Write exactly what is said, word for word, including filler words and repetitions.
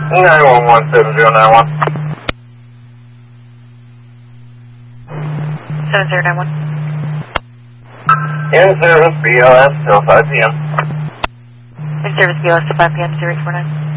nine one one seven zero nine one. seven zero nine one. In service B L S till five P M In service B L S till five P M zero eight four nine.